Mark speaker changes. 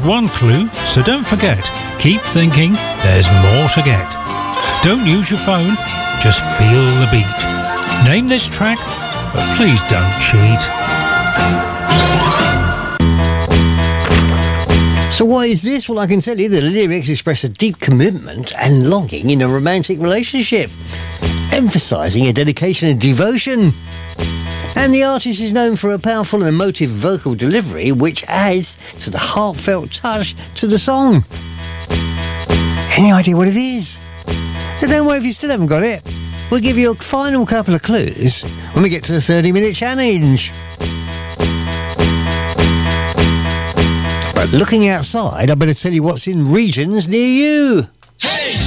Speaker 1: one clue, so don't forget, keep thinking, there's more to get. Don't use your phone, just feel the beat. Name this track, but please don't cheat.
Speaker 2: So what is this? Well, I can tell you the lyrics express a deep commitment and longing in a romantic relationship, emphasising a dedication and devotion. And the artist is known for a powerful and emotive vocal delivery, which adds to the heartfelt touch to the song. Any idea what it is? So don't worry if you still haven't got it. We'll give you a final couple of clues when we get to the 30-minute challenge. But looking outside, I better tell you what's in regions near you.
Speaker 3: Hey!